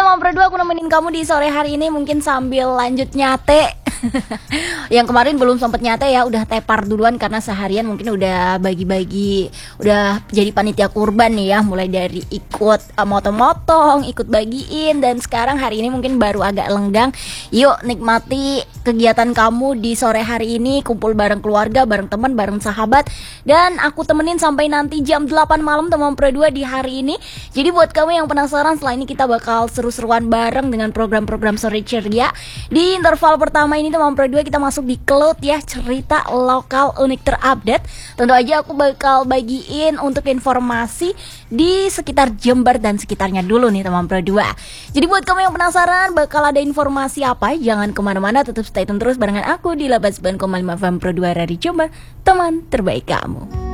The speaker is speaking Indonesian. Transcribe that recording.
teman Pro 2, aku nemenin kamu di sore hari ini mungkin sambil lanjut nyate. Yang kemarin belum sempat nyate ya, udah tepar duluan karena seharian mungkin udah bagi-bagi, udah jadi panitia kurban nih ya. Mulai dari ikut motong-motong, ikut bagiin, dan sekarang hari ini mungkin baru agak lenggang. Yuk nikmati kegiatan kamu di sore hari ini, kumpul bareng keluarga, bareng teman, bareng sahabat. Dan aku temenin sampai nanti jam 8 malam teman Pro 2 di hari ini. Jadi buat kamu yang penasaran, setelah ini kita bakal seru-seruan bareng dengan program-program sore ceria. Di interval pertama ini teman Pro 2 kita masuk di Cloud ya, cerita lokal unik terupdate. Tentu aja aku bakal bagiin untuk informasi di sekitar Jember dan sekitarnya dulu nih teman Pro 2. Jadi buat kamu yang penasaran bakal ada informasi apa, jangan kemana-mana, tetap stay tune terus barengan aku di 89,5 FM Pro 2 Radio Jember, teman terbaik kamu.